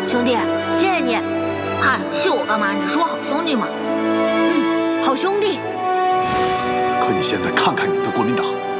兄弟，谢谢你。 嗨，谢我干嘛？你是我好兄弟嘛。 好兄弟。 可你现在看看你们的国民党，